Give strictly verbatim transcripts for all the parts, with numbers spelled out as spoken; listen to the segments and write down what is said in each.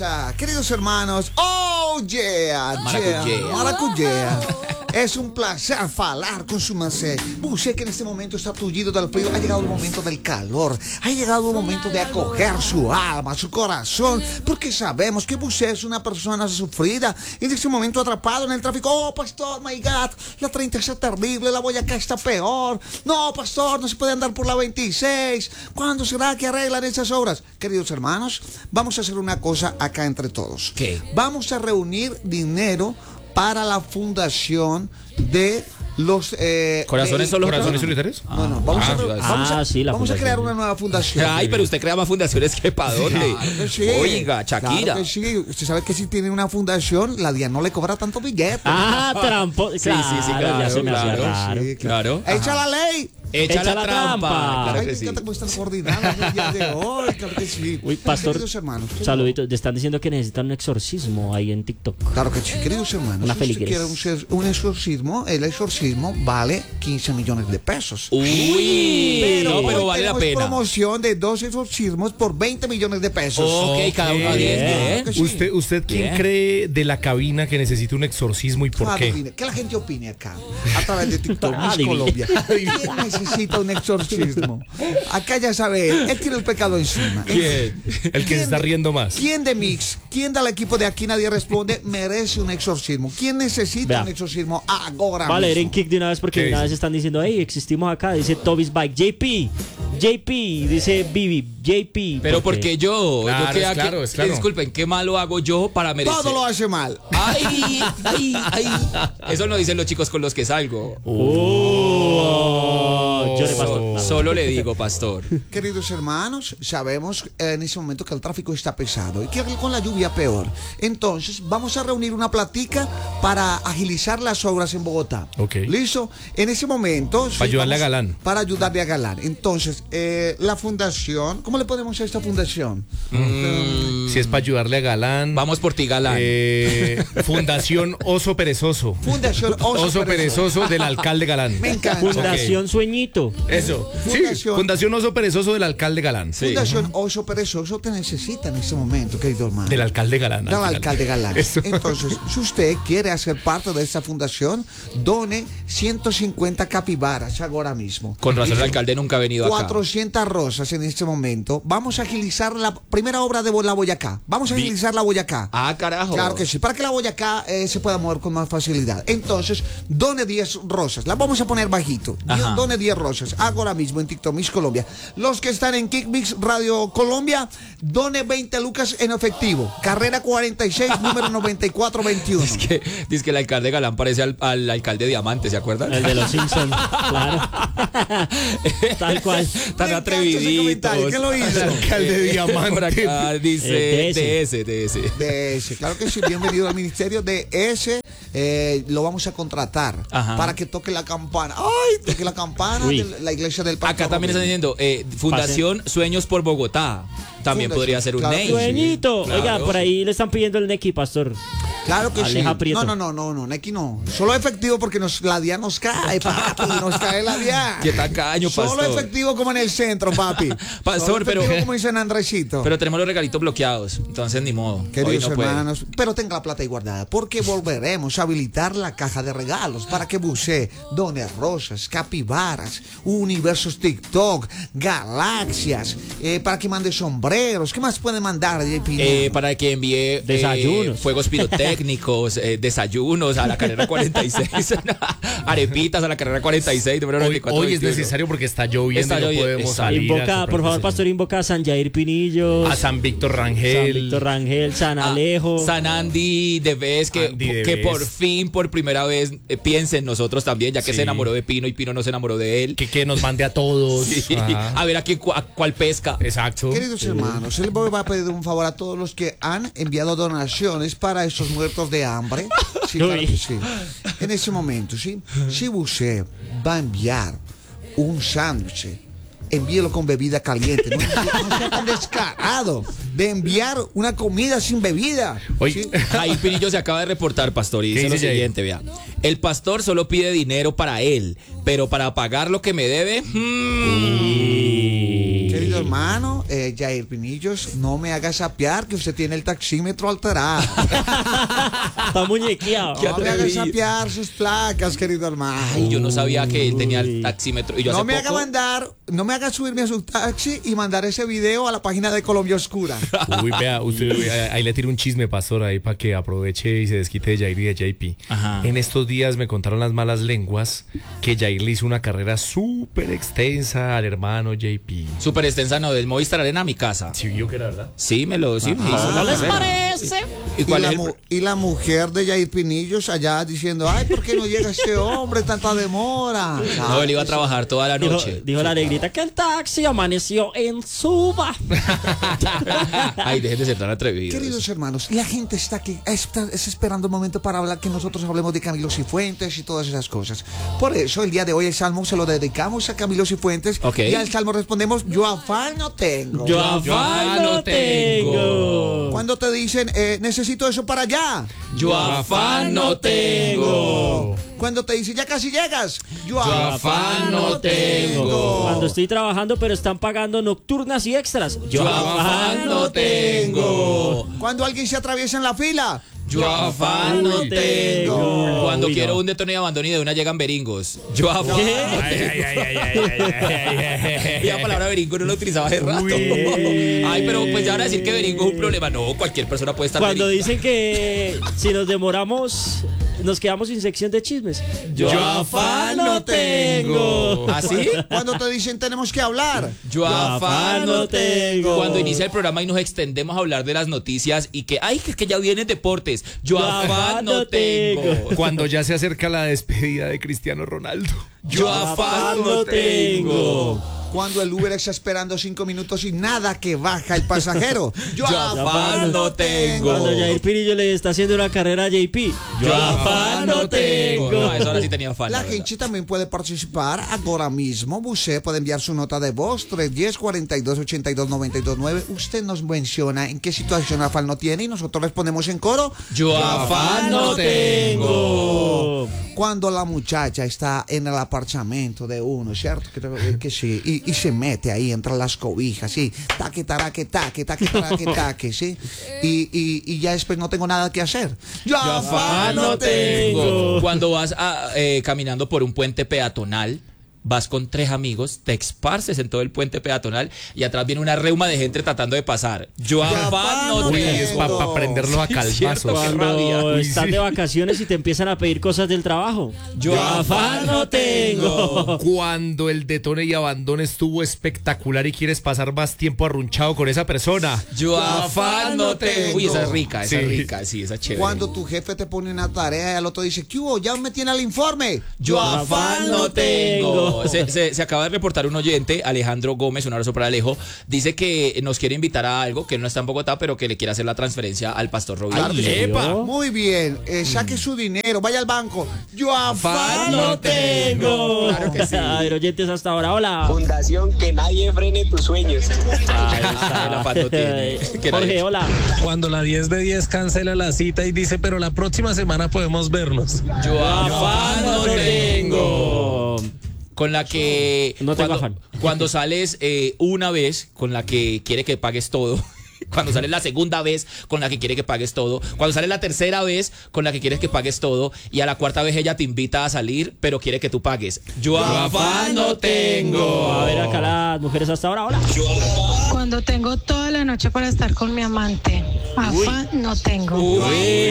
pasa, queridos hermanos? Oh, yeah, Maracuyá. yeah, maracuyá. Es un placer falar con su merced. Sé que en este momento está tullido del frío. Ha llegado el momento del calor. Ha llegado el momento de acoger su alma, su corazón. Porque sabemos que usted es una persona sufrida. Y en este momento atrapado en el tráfico. Oh, pastor, my God. La treinta está terrible. La Boyacá está peor. No, pastor, no se puede andar por la veintiséis. ¿Cuándo será que arreglan esas obras? Queridos hermanos, vamos a hacer una cosa acá entre todos. ¿Qué? Vamos a reunir dinero para la fundación de los eh, ¿Corazones de- solo? ¿Corazones solitarios? No, no, vamos, Ah, a, ah, vamos, a, ah, sí, la vamos a crear fundación. una nueva fundación. Ay, pero usted crea más fundaciones que para dónde. Claro que sí. Oiga, Shakira. Claro que sí. Usted sabe que si tiene una fundación, la DIAN no le cobra tanto billete. Ah, trampo. Sí, sí, sí, Claro, ya se me hacía claro, raro. Sí, Claro. Echa la ley. Echa, Echa la, la trampa. trampa. Claro Ay, que me sí. encanta cómo están coordinados el día de hoy. Claro que sí. Uy, pastor, Queridos hermanos. ¿qué- saluditos. Te están diciendo que necesitan un exorcismo ahí en TikTok. Claro que sí, queridos hermanos. Una si usted feligres. quiere un, ser- un exorcismo, el exorcismo vale quince millones de pesos. Uy, no, pero hoy vale la tenemos pena. promoción de dos exorcismos por veinte millones de pesos. Ok, cada uno a diez. Bien. Bien. Claro que sí. ¿Usted, usted quién Bien. cree de la cabina que necesita un exorcismo y por Claro, qué? opine. Que la gente opine acá, a través de TikTok, Ah, Miss adivine. Colombia. ¿Quién necesita un exorcismo? Acá ya sabe, él, él tiene el pecado encima. ¿Quién? El que se está riendo más. ¿Quién de Mix, quién del equipo de Aquí Nadie Responde merece un exorcismo? ¿Quién necesita Vea. un exorcismo ahora Va a leer en mismo? Kick de una vez porque ¿Qué de una dice? vez están diciendo, hey, existimos acá. Dice Toby's Bike. J P. J P. Dice Bibi. J P. Pero porque yo, Claro, yo qué, es qué- claro, es claro. disculpen, ¿qué malo hago yo para merecer? Todo lo hace mal. Ay, ay, ay. Eso lo dicen los chicos con los que salgo. Oh, llore, pastor. Solo le digo, pastor. Queridos hermanos, sabemos eh, en ese momento que el tráfico está pesado y que con la lluvia peor. Entonces, vamos a reunir una platica para agilizar las obras en Bogotá. Ok. ¿Listo? En ese momento... sí, ayudarle vamos- a Galán. Para ayudarle a Galán. Entonces, eh, la fundación... ¿Cómo le podemos a esta fundación? Si es para ayudarle a Galán. Vamos por ti, Galán. Eh, Fundación Oso Perezoso. Fundación Oso, Oso Perezoso del alcalde Galán. Me encanta. Fundación Sueñito. Eso. Sí, Fundación- Fundación Oso Perezoso del alcalde Galán. Sí. Fundación Oso Perezoso te necesita en este momento, querido hermano. Del alcalde Galán. Del al final. alcalde Galán. Eso. Entonces, si usted quiere hacer parte de esta fundación, done ciento cincuenta capibaras ahora mismo. Con razón el alcalde nunca ha venido acá. cuatrocientas rosas en este momento. Vamos a agilizar la primera obra de la Boyacá. Vamos a Vi- agilizar la Boyacá. Ah, carajo. Claro que sí, para que la Boyacá eh, se pueda mover con más facilidad. Entonces, done diez rosas. Las vamos a poner bajito. Ajá. Done diez rosas. Ahora mismo en TikTok Mix Colombia. Los que están en Kickmix Radio Colombia, done veinte lucas en efectivo. Carrera cuarenta y seis, número noventa y cuatro veintiuno. Dice que, dice que el alcalde Galán parece al, al alcalde Diamante, ¿se acuerdan? El de los Simpsons. Claro. Tal cual. Tan Me encanta ese atreviditos. comentario. ¿Quién lo hizo? El alcalde Diamante. Por acá dice Eh, D S, D S. D S, claro que sí, bienvenido al ministerio de ese, eh, lo vamos a contratar Ajá. para que toque la campana. ¡Ay! Toque la campana Uy. de la iglesia del Pastor Acá también están Robin. diciendo eh, Fundación Sueños por Bogotá. También Fundación, podría ser un claro. name. Sueñito. Claro. Oiga, por ahí le están pidiendo el Neki, pastor. Claro que Aleja sí. Prieto. No, no, no, no, no, aquí no. Solo efectivo porque nos, la DIAN nos cae, papi, nos cae la DIAN. Qué tacaño, Solo pastor. efectivo como en el centro, papi. Pastor, Solo efectivo pero- como dice en Andresito. Pero tenemos los regalitos bloqueados, entonces ni modo. Hoy Queridos no puede. hermanos, pero tenga la plata ahí guardada, porque volveremos a habilitar la caja de regalos para que bucee, done rosas, capibaras, universos TikTok, galaxias, eh, para que mande sombreros. ¿Qué más puede mandar, J P? Eh, para que envíe eh, Desayunos. fuegos pirotécnicos, eh, desayunos a la carrera cuarenta y seis, arepitas a la carrera cuarenta y seis, número Hoy, noventa y cuatro, hoy es veintiuno. necesario porque está lloviendo Está y no lloviendo, podemos está. salir. a Invoca, comprar por favor, desayuno. pastor, invoca a San Jair Pinillos. A San Víctor Rangel. San Víctor Rangel, San Ah, Alejo. San Andy de Vez, que, Andy de que Vez. por fin, por primera vez, eh, piense en nosotros también, ya que Sí. se enamoró de Pino y Pino no se enamoró de él. Que, que nos mande a todos. Sí. Ajá. A ver a, quién, cu- a cuál pesca. Exacto. Queridos hermanos, él va a pedir un favor a todos los que han enviado donaciones para esos muertos de hambre. Sí, claro que sí. En ese momento, ¿sí? Si usted va a enviar un sándwich, envíelo con bebida caliente. No, no sea tan descarado de enviar una comida sin bebida. Oye, ¿sí? Jair Pinillo se acaba de reportar, pastor, y ¿Qué dice lo dice Jair? siguiente, vea. El pastor solo pide dinero para él, pero para pagar lo que me debe... hmm, Queridos hermano, eh, Jair Pinillos, no me haga sapear que usted tiene el taxímetro alterado. Está muñequeado. Qué No me haga atrevido. sapear sus placas, querido hermano. Ay, yo no sabía que él tenía el Uy. taxímetro. Y yo No hace me haga poco- mandar, no me haga subirme a su taxi y mandar ese video a la página de Colombia Oscura. Uy, vea, usted, ahí- ahí le tiro un chisme, pastor, ahí para que aproveche y se desquite de Jair y de J P. Ajá. En estos días me contaron las malas lenguas que Jair le hizo una carrera súper extensa al hermano J P. Súper extensa, no, del Movistar Arena a mi casa. Sí, vio que era verdad. Sí, me lo sí, me hizo ¿No la les carrera. parece? ¿Y Y cuál la, es el mu- pro- y la mujer de Jair Pinillos allá diciendo, ay, ¿por qué no llega este hombre? Tanta demora. No, él iba a trabajar toda la Dijo, noche. dijo la negrita que el taxi amaneció en Suba. Ay, dejen de ser tan atrevidos. Queridos hermanos, la gente está aquí, está, está esperando un momento para hablar que nosotros hablemos de Camilo Cifuentes y todas esas cosas. Por eso, el día de hoy el salmo se lo dedicamos a Camilo Cifuentes. Ok. Y al salmo respondemos, yo afán no tengo. Yo afán no tengo. Cuando te dicen, eh, necesito eso para allá. Yo afán no tengo. Cuando te dicen, ya casi llegas. Yo, afán no tengo. Cuando estoy trabajando pero están pagando nocturnas y extras. Yo afán no tengo. Cuando alguien se atraviesa en la fila. Yo afán no tengo. Cuando Uy, quiero no. un detonio y abandono y de una llegan beringos. Yo afán no tengo. Y la palabra beringo no la utilizaba hace rato. Ay, pero pues ya van a decir que beringo es un problema. No, cualquier persona puede estar Cuando beringo. dicen que si nos demoramos, nos quedamos sin sección de chismes. Yo afán no tengo. ¿Así? Cuando te dicen, tenemos que hablar. Yo afán no tengo. Cuando tengo. inicia el programa y nos extendemos a hablar de las noticias y que, ay, que, que ya vienen deportes. Yo afán no tengo. Cuando ya se acerca la despedida de Cristiano Ronaldo. Yo afán no tengo. Cuando el Uber está esperando cinco minutos y nada que baja el pasajero. Yo, Yo afán no tengo. Cuando Jair Pirillo le está haciendo una carrera a J P. Yo afán no tengo. No, eso ahora sí tenía afán. La la verdad. gente también puede participar ahora mismo. Usted puede enviar su nota de voz tres uno cero, cuarenta y dos, ochenta y dos, noventa y dos nueve. Usted nos menciona en qué situación afán no tiene y nosotros respondemos en coro. Yo afán no tengo. Cuando la muchacha está en el apartamento de uno, ¿cierto? Que, que sí. Y, y se mete ahí entre las cobijas, sí. Taque, taraque, taque, taque, taraque, taque, sí. Y, y, y ya después no tengo nada que hacer. Yo, Yo afán no tengo. Cuando vas a, eh, caminando por un puente peatonal, vas con tres amigos, te esparces en todo el puente peatonal y atrás viene una reuma de gente tratando de pasar. Yo afán no Uy, tengo. es para prenderlos a Cierto, calmazos. qué rabia. Cuando Uy, están sí. de vacaciones y te empiezan a pedir cosas del trabajo. Yo afán no tengo. Cuando el detone y abandone estuvo espectacular y quieres pasar más tiempo arrunchado con esa persona. Yo afán no tengo. Uy, esa es rica, esa Sí. es rica, sí, esa es chévere. Cuando tu jefe te pone una tarea y el otro dice, ¿qué hubo? Ya me tiene el informe. Yo afán no tengo. Se, se- se acaba de reportar un oyente, Alejandro Gómez, un abrazo para Alejo, dice que nos quiere invitar a algo, que él no está en Bogotá, pero que le quiere hacer la transferencia al pastor Roberto. Ay, ¡Epa! Muy bien, eh, saque su dinero, vaya al banco. Yo afán no tengo. Claro que sí. A ver, oyentes hasta ahora. Hola. Fundación Que Nadie Frene Tus Sueños. Ahí está, el afán no tiene. Que Jorge, nadie- hola. Cuando la diez de diez cancela la cita y dice, pero la próxima semana podemos vernos. Yo afán no tengo. Con la que No tengo cuando, afán. cuando sales eh, una vez con la que quiere que pagues todo. Cuando sales la segunda vez con la que quiere que pagues todo. Cuando sales la tercera vez con la que quieres que pagues todo. Y a la cuarta vez ella te invita a salir, pero quiere que tú pagues. Yo afán no tengo. A ver, acá las mujeres hasta ahora. Hola. Cuando tengo toda la noche para estar con mi amante. Afán no tengo. Uy,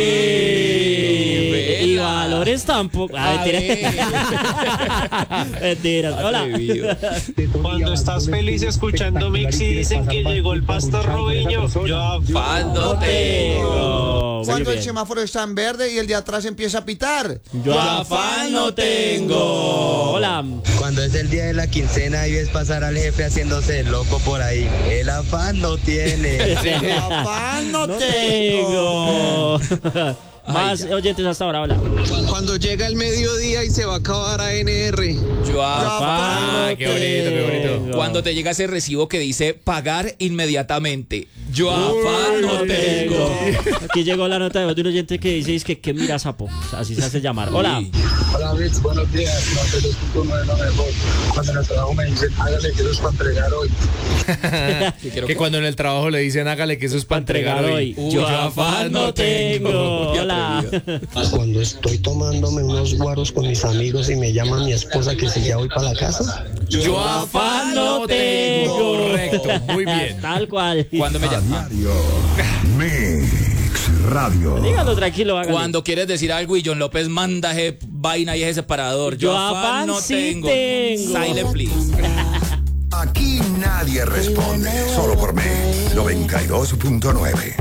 Y vela. valores tampoco. Ah, A mentira. Mentiras. Hola. Atrevido. Cuando estás feliz escuchando Mix y dicen que llegó el pastor Robinho. Yo Afán no tengo. Muy Cuando el bien. semáforo está en verde y el de atrás empieza a pitar. Yo afán no tengo. Hola. Cuando es el día de la quincena y ves pasar al jefe haciéndose el loco por ahí. El afán no tiene. Yo afán no, No tengo. tengo. Más Ay, ya. oyentes hasta ahora, hola. Cuando llega el mediodía y se va a acabar A N R. Yo Ah, qué bonito, qué bonito. Cuando te llega ese recibo que dice pagar inmediatamente. Yo afán no tengo. Aquí llegó la nota de voz de un oyente que dice, es que, que mira sapo. O sea, así se hace llamar. Hola. Uy. Hola, Rich, buenos días. noventa y dos punto nueve lo mejor. Cuando en el trabajo me dicen, hágale que eso es para entregar hoy. Que cuando en el trabajo le dicen hágale que eso es para entregar hoy. Uy, Yo afán no tengo. Qué Hola. Cuando estoy tomándome unos guaros con mis amigos y me llama mi esposa que si ya voy para la casa. Yo afán no tengo. Correcto, muy bien. Tal cual. Cuando me llama. Mix Radio. Dígalo tranquilo, hágalo. Cuando quieres decir algo y John López manda ese vaina y ese separador. Yo, Yo afán afán no sí tengo. tengo. Silent please. Aquí nadie responde, solo por Mix noventa y dos punto nueve.